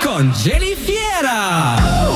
con Jenny Fiera.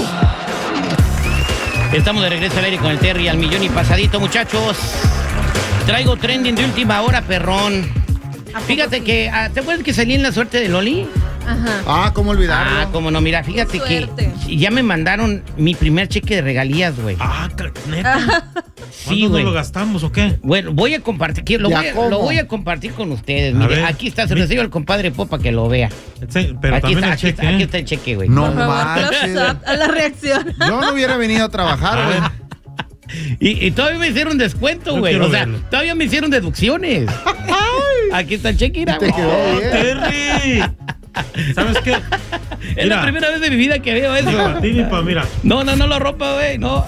Estamos de regreso al aire con el Terry al millón y pasadito, muchachos. Traigo trending de última hora, perrón. Fíjate que, ¿te acuerdas que salí en La Suerte de Loli? Ajá. ¿Cómo olvidarlo? Cómo no, mira, fíjate que ya me mandaron mi primer cheque de regalías, güey. ¿Neta? Sí, ¿Cuándo güey. lo gastamos o qué? Bueno, voy a compartir, lo voy a compartir con ustedes. Mire, ver, aquí está, se lo enseño al compadre Popa que lo vea. Sí, pero Aquí también está, el cheque, aquí está el cheque, güey. No Por favor, manches. close up a la reacción. Yo no hubiera venido a trabajar, A güey. ver. Y todavía me hicieron descuento, Yo güey. quiero O sea, verlo. todavía me hicieron deducciones. Aquí está el cheque, mira, Te güey. quedó ¡Oh, bien. Terry! ¿Sabes qué? Es la primera vez de mi vida que veo eso. Para ti ni para, mira. No lo rompa, güey, no.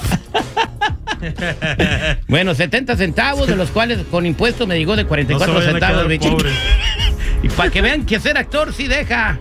Bueno, 70 centavos, de los cuales con impuestos me llegó de 44 No se vayan a centavos, quedar güey. pobres. Y para que vean que ser actor sí deja.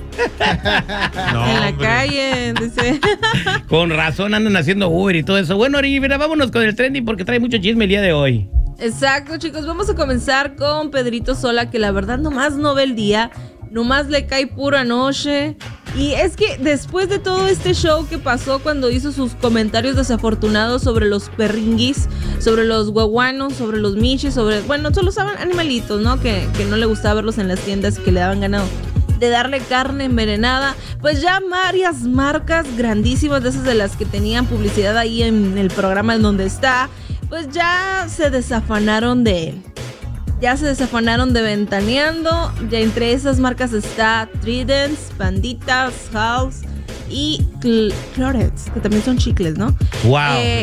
No, En la hombre. calle, dice. Con razón andan haciendo Uber y todo eso. Bueno, Ari, mira, vámonos con el trending porque trae mucho chisme el día de hoy. Exacto, chicos. Vamos a comenzar con Pedrito Sola, que la verdad nomás no ve el día. Nomás le cae pura noche. Y es que después de todo este show que pasó cuando hizo sus comentarios desafortunados sobre los perringuis, sobre los guaguanos, sobre los michis, solo saben animalitos, ¿no? Que no le gustaba verlos en las tiendas y que le daban ganado de darle carne envenenada, pues ya varias marcas grandísimas de esas de las que tenían publicidad ahí en el programa en donde está, pues ya se desafanaron de él. Ya se desafanaron de Ventaneando. Ya entre esas marcas está Tridents, Panditas, House y Clorets, que también son chicles, ¿no? Wow.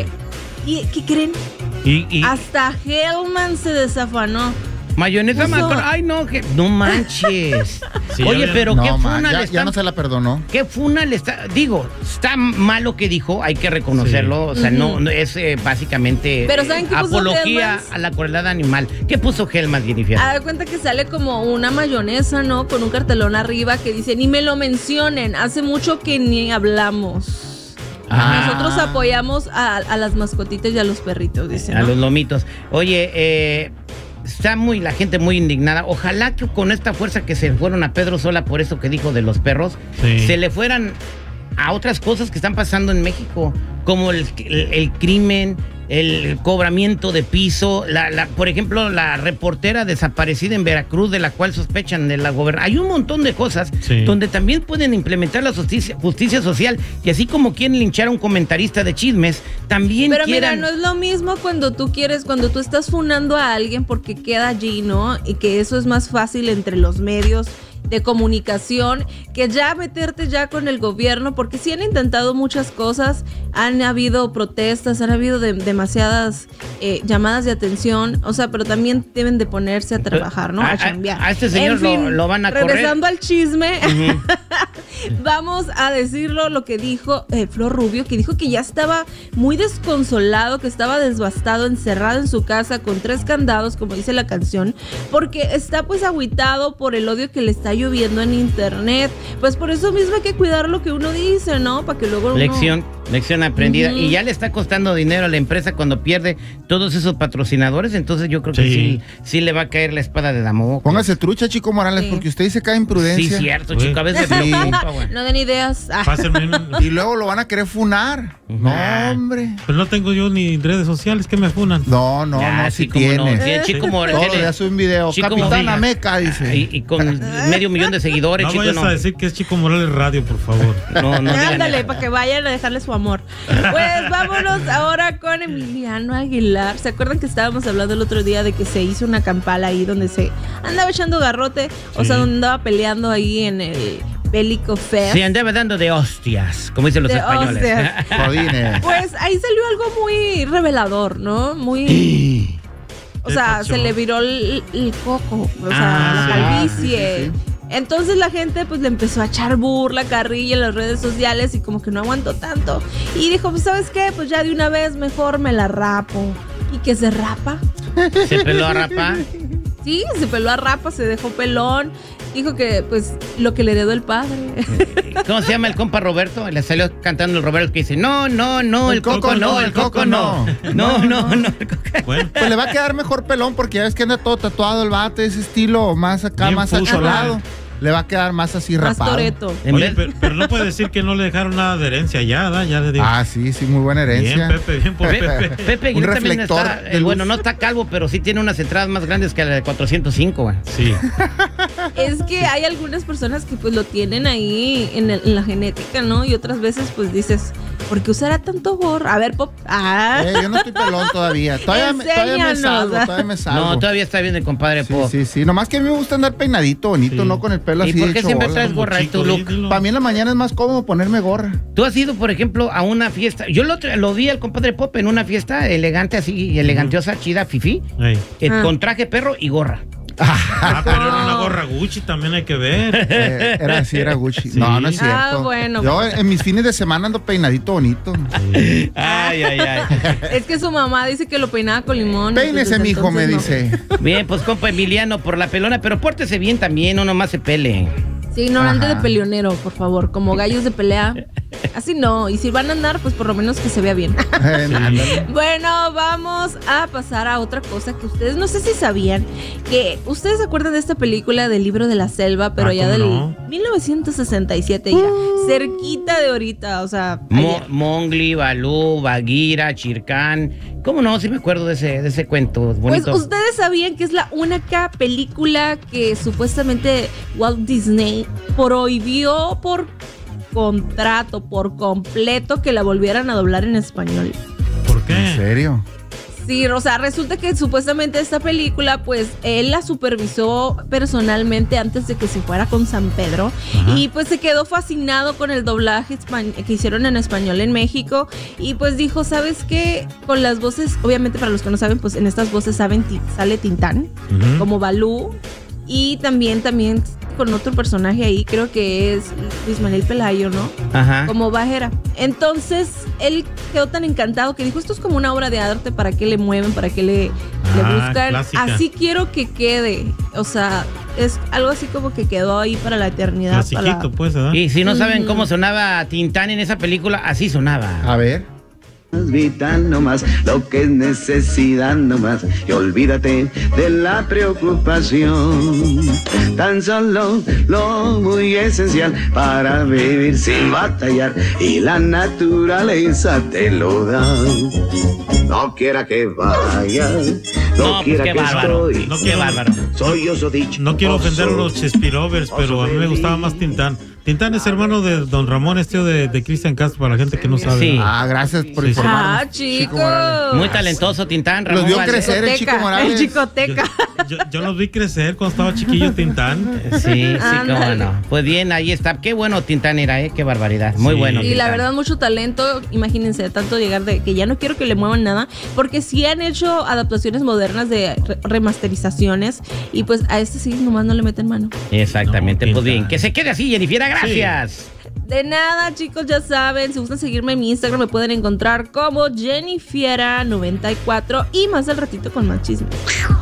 ¿Y qué creen? Y Hasta Hellman se desafanó. mayonesa Puso- macro. Ay, no manches. Sí, Oye, ya ven. pero qué No, man, funa le ya están... no se la perdonó. ¿Qué funa le está...? Digo, está mal lo que dijo, hay que reconocerlo. Sí. O sea, no es básicamente Pero ¿saben qué puso apología Hellmann's? a la crueldad animal. ¿Qué puso Hellman, Jennifer? Haz de cuenta que sale como una mayonesa, ¿no? Con un cartelón arriba que dice, ni me lo mencionen, hace mucho que ni hablamos. Ah. Nosotros apoyamos a las mascotitas y a los perritos, dice, A ¿no? los lomitos. Oye, está la gente muy indignada. Ojalá que con esta fuerza que se fueron a Pedro Sola por eso que dijo de los perros, Sí. se le fueran a otras cosas que están pasando en México, como el crimen, el cobramiento de piso, por ejemplo, la reportera desaparecida en Veracruz, de la cual sospechan de la gobernación. Hay un montón de cosas donde también pueden implementar la justicia social, y así como quieren linchar a un comentarista de chismes, también Pero quieran... mira, no es lo mismo cuando tú estás funando a alguien porque queda allí, ¿no? Y que eso es más fácil entre los medios de comunicación que ya meterte ya con el gobierno, porque sí han intentado muchas cosas, han habido protestas, han habido demasiadas llamadas de atención, o sea, pero también deben de ponerse a trabajar, ¿no? A chambear. A este señor En fin, lo van a correr. regresando al chisme, vamos a decirlo lo que dijo Flor Rubio, que dijo que ya estaba muy desconsolado, que estaba devastado, encerrado en su casa con 3 candados, como dice la canción, porque está pues agüitado por el odio que le está lloviendo en internet. Pues por eso mismo hay que cuidar lo que uno dice, ¿no? Para que luego Lección aprendida. Y ya le está costando dinero a la empresa cuando pierde todos esos patrocinadores. Entonces yo creo que sí le va a caer la espada de Damocles. Póngase trucha, Chico Morales, Sí. porque usted dice cae imprudencia. Sí, cierto, Güey. chico. A veces me preocupa, güey. No den ideas. Pásenme Y luego lo van a querer funar. No, hombre. Pero no tengo yo ni redes sociales que me funan. No, Ya, sí como no. tienes. Tiene Chico Morales. Todo le hace un video. Chico Capitán Morales. Ameca, dice. Y con 500,000 de seguidores, No chico, vayas no. a decir que es Chico Morales Radio, por favor. No digan Ándale, eso. para que vayan a dejarle su amor. Pues vámonos ahora con Emiliano Aguilar. ¿Se acuerdan que estábamos hablando el otro día de que se hizo una campala ahí donde se andaba echando garrote? O sea, donde andaba peleando ahí en el Bélico Fest. Sí, andaba dando de hostias, como dicen los De españoles. hostias. Jodines. Pues ahí salió algo muy revelador, ¿no? Muy... O ¿Qué sea, pasó? se le viró el coco, o sea, la sí. calvicie. Sí. Entonces la gente pues le empezó a echar burla, carrilla en las redes sociales y como que no aguantó tanto. Y dijo, pues ¿sabes qué? Pues ya de una vez mejor me la rapo. ¿Y que se rapa? Se peló a rapar. Sí, se peló a rapa, se dejó pelón. Dijo que pues lo que le heredó el padre. ¿Cómo se llama el compa Roberto? Le salió cantando el Roberto que dice, no, el coco no, el coco no. No, el coco. Bueno, Pues le va a quedar mejor pelón porque ya ves que anda todo tatuado el vato, ese estilo más acá, Bien más puto, acholado. le va a quedar más así Más rapado. Toretto. En Oye, vez- pero no puede decir que no le dejaron nada de herencia ya, ¿da? Ya le digo. Ah, sí, muy buena bien, herencia. Pepe, bien por Pepe. Pepe Un Aguilar también reflector está, de luz. bueno, no está calvo, pero sí tiene unas entradas más grandes que la de 405, güey. Sí. Es que hay algunas personas que pues lo tienen ahí en la genética, ¿no? Y otras veces pues dices, ¿por qué usará tanto gorro? A ver, Pop. Yo no estoy pelón todavía. Todavía me Enséñanos. salvo. No, todavía está bien el compadre Sí, Pop. sí. Nomás que a mí me gusta andar peinadito, bonito, Sí. no con el pelo ¿Y así por qué hecho siempre bola. traes gorra y tu look? Para mí en la mañana es más cómodo ponerme gorra. Tú has ido, por ejemplo, a una fiesta. Yo lo vi al compadre Pop en una fiesta elegante, así, elegantiosa, chida, fifí, Ey. con traje perro y gorra. Ah, pero era una gorra Gucci, también hay que ver. Era Gucci. Sí. No es cierto. Ah, bueno. Yo en mis fines de semana ando peinadito bonito. Ay. Es que su mamá dice que lo peinaba con limón. Peínese, entonces, mijo, me entonces, no. dice. Bien, pues compa Emiliano por la pelona, pero pórtese bien también, no nomás se pele. Sí, no ande Ajá. de peleonero, por favor, como gallos de pelea. Así no, y si van a andar, pues por lo menos que se vea bien. Ándale. Bueno, vamos a pasar a otra cosa que ustedes, no sé si sabían, que ustedes se acuerdan de esta película del Libro de la Selva, pero ya ¿cómo del no? 1967, ya cerquita de ahorita, o sea, ayer. Mongli, Balú, Bagheera, Chircán. ¿Cómo no? Sí me acuerdo de ese cuento Pues bonito. ustedes sabían que es la única película que supuestamente Walt Disney prohibió por contrato, por completo, que la volvieran a doblar en español. ¿Por ¿En qué? serio? Sí, o sea, resulta que supuestamente esta película, pues él la supervisó personalmente antes de que se fuera con San Pedro. Ajá. Y pues se quedó fascinado con el doblaje que hicieron en español en México. Y pues dijo, ¿sabes qué? Con las voces, obviamente para los que no saben, pues en estas voces sale Tintán, Ujú. como Balú. Y también con otro personaje ahí, creo que es Luis Manuel Pelayo, ¿no? Ajá. Como Bajera. Entonces, él quedó tan encantado que dijo, esto es como una obra de arte, ¿para qué le mueven? ¿Para qué le buscan? Clásica. Así quiero que quede. O sea, es algo así como que quedó ahí para la eternidad. Clasiquito, pues, ¿verdad? Y si no saben cómo sonaba Tintán en esa película, así sonaba. A ver. Vital nomás, lo que es necesidad nomás, y olvídate de la preocupación. Tan solo lo muy esencial para vivir sin batallar, y la naturaleza te lo da. No quiera que vaya, no, No, quiera pues qué que bárbaro. estoy. No Qué quiero- bárbaro. Soy oso dicho. No quiero ofender a oso. los Chespirovers, pero a mí me gustaba más Tintán. Tintán es hermano de Don Ramón, tío de Cristian Castro, para la gente que no sabe. Sí. Gracias por Sí, sí. informarnos. Ah, Chico Morales. chicos. Muy talentoso Tintán, Los Ramón vio Valdés. crecer. el Chico Morales. El Chicoteca. Yo los vi crecer cuando estaba chiquillo Tintán. Sí, cómo Ándale. no. Pues bien, ahí está. Qué bueno Tintán era, qué barbaridad. Muy Sí. bueno. Y la Tintán. verdad, mucho talento. Imagínense, tanto llegar de que ya no quiero que le muevan nada, porque sí han hecho adaptaciones modernas de remasterizaciones. Y pues a este sí, nomás no le meten mano. Exactamente, No, pues bien. Tintán. Que se quede así, Jennifer, gracias. De nada, chicos, ya saben, si gustan seguirme en mi Instagram me pueden encontrar como Jennifiera94 y más al ratito con más chisme.